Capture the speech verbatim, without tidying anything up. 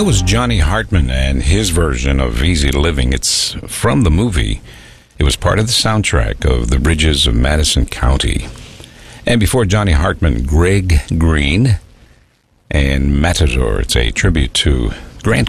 That was Johnny Hartman and his version of Easy Living. It's from the movie. It was part of the soundtrack of The Bridges of Madison County. And before Johnny Hartman, Greg Green and Matador. It's a tribute to Grant